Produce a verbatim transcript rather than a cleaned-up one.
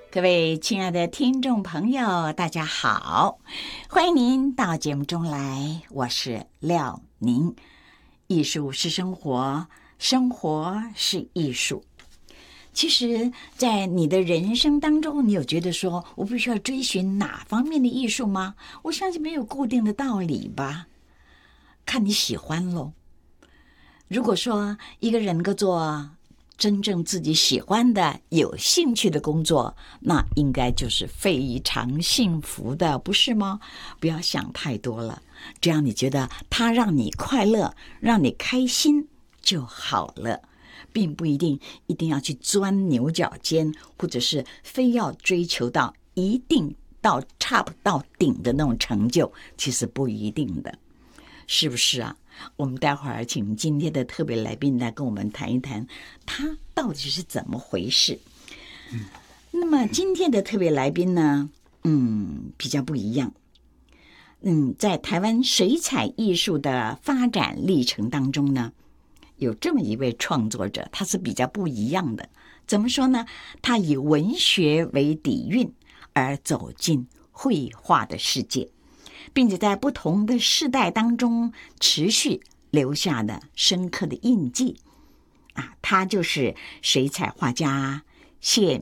各位亲爱的听众朋友，大家好，欢迎您到节目中来，我是廖宁。艺术是生活，生活是艺术。其实在你的人生当中，你有觉得说我必须要追寻哪方面的艺术吗？我相信没有固定的道理吧，看你喜欢咯。如果说一个人能够做真正自己喜欢的、有兴趣的工作，那应该就是非常幸福的，不是吗？不要想太多了，只要你觉得它让你快乐、让你开心就好了，并不一定一定要去钻牛角尖，或者是非要追求到一定到 top 到顶的那种成就，其实不一定的，是不是啊？我们待会儿请今天的特别来宾来跟我们谈一谈，他到底是怎么回事。嗯，那么今天的特别来宾呢，嗯，比较不一样。嗯，在台湾水彩艺术的发展历程当中呢，有这么一位创作者，他是比较不一样的。怎么说呢？他以文学为底蕴而走进绘画的世界，并且在不同的世代当中持续留下的深刻的印记啊，他就是水彩画家谢